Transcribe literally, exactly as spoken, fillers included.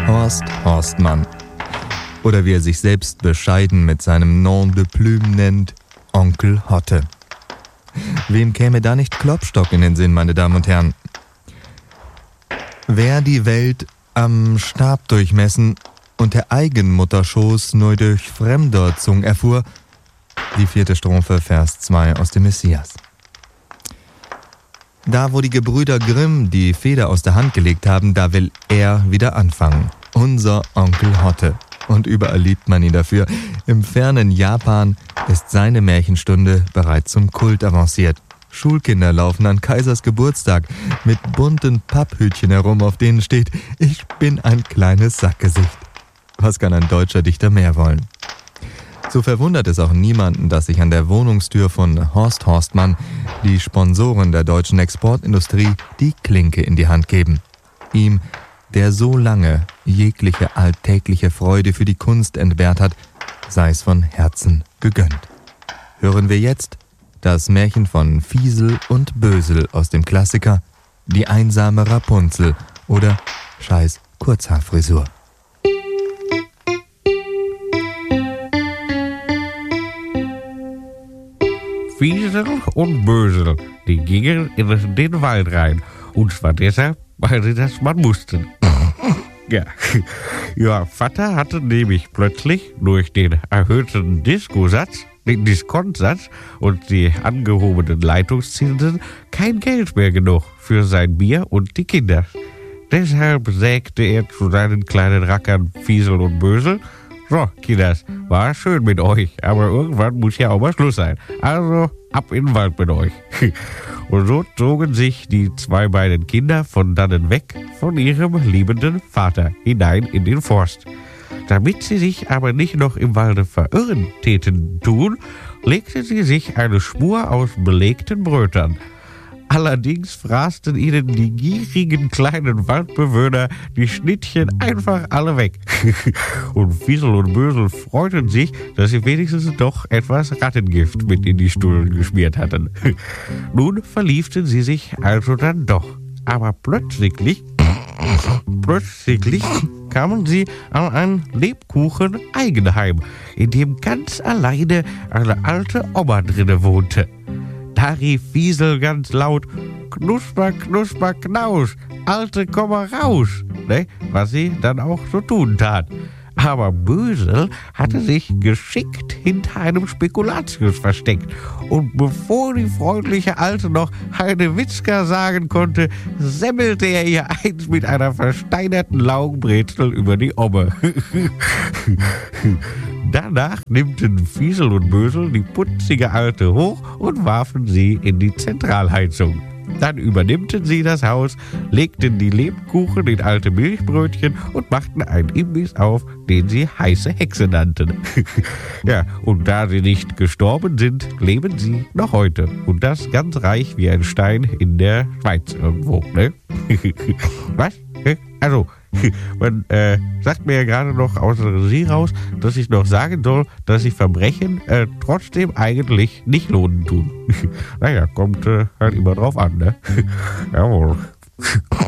Horst Horstmann. Oder wie er sich selbst bescheiden mit seinem Nom de Plume nennt, Onkel Hotte. Wem käme da nicht Klopstock in den Sinn, meine Damen und Herren? Wer die Welt am Stab durchmessen und der Eigenmutterschoß nur durch fremder Zung erfuhr, die vierte Strophe, Vers zwei aus dem Messias. Da, wo die Gebrüder Grimm die Feder aus der Hand gelegt haben, da will er wieder anfangen. Unser Onkel Hotte. Und überall liebt man ihn dafür. Im fernen Japan ist seine Märchenstunde bereits zum Kult avanciert. Schulkinder laufen an Kaisers Geburtstag mit bunten Papphütchen herum, auf denen steht: Ich bin ein kleines Sackgesicht. Was kann ein deutscher Dichter mehr wollen? So verwundert es auch niemanden, dass sich an der Wohnungstür von Horst Horstmann die Sponsoren der deutschen Exportindustrie die Klinke in die Hand geben. Ihm, der so lange jegliche alltägliche Freude für die Kunst entbehrt hat, sei es von Herzen gegönnt. Hören wir jetzt das Märchen von Fiesel und Bösel aus dem Klassiker Die einsame Rapunzel oder Scheiß Kurzhaarfrisur. Fiesel und Bösel, die gingen in den Wald rein. Und zwar deshalb, weil sie das mal mussten. Ja, ja, Vater hatte nämlich plötzlich durch den erhöhten Diskosatz, den Diskontsatz und die angehobenen Leitungszinsen kein Geld mehr genug für sein Bier und die Kinder. Deshalb sägte er zu seinen kleinen Rackern Fiesel und Bösel: So, Kinders, war schön mit euch, aber irgendwann muss ja auch mal Schluss sein. Also ab in den Wald mit euch. Und so zogen sich die zwei beiden Kinder von dannen weg von ihrem liebenden Vater hinein in den Forst. Damit sie sich aber nicht noch im Walde verirren täten tun, legte sie sich eine Spur aus belegten Brötern. Allerdings fraßen ihnen die gierigen kleinen Waldbewohner die Schnittchen einfach alle weg. Und Fiesel und Bösel freuten sich, dass sie wenigstens doch etwas Rattengift mit in die Stullen geschmiert hatten. Nun verliebten sie sich also dann doch. Aber plötzlich, plötzlich kamen sie an ein Lebkuchen-Eigenheim, in dem ganz alleine eine alte Oma drinne wohnte. Da rief Fiesel ganz laut: Knusper, knusper, knausch, Alte, komm mal raus, ne? Was sie dann auch so tun tat. Aber Bösel hatte sich geschickt hinter einem Spekulatius versteckt. Und bevor die freundliche Alte noch eine Witzka sagen konnte, semmelte er ihr eins mit einer versteinerten Laugenbrezel über die Omme. Danach nimmten Fiesel und Bösel die putzige Alte hoch und warfen sie in die Zentralheizung. Dann übernimmten sie das Haus, legten die Lebkuchen in alte Milchbrötchen und machten einen Imbiss auf, den sie heiße Hexe nannten. Ja, und da sie nicht gestorben sind, leben sie noch heute. Und das ganz reich wie ein Stein in der Schweiz irgendwo, ne? Was? Also, man äh, sagt mir ja gerade noch aus der Regie raus, dass ich noch sagen soll, dass sich Verbrechen äh, trotzdem eigentlich nicht lohnen tun. Naja, kommt äh, halt immer drauf an, ne? Jawohl.